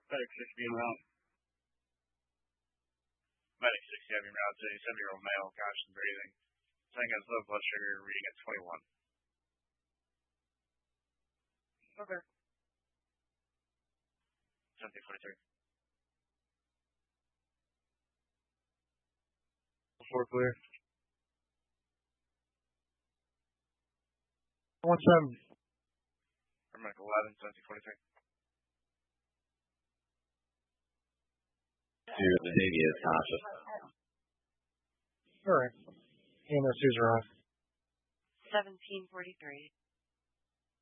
Medic 6 being route. Medic 6 having route to a 7-year-old male, conscious and breathing. Saying has low blood sugar, reading at 21. Okay. 1743. 4 clear. 17. Medic 11, 1743. The Navy is conscious. All right. EMS2s are on. 1743.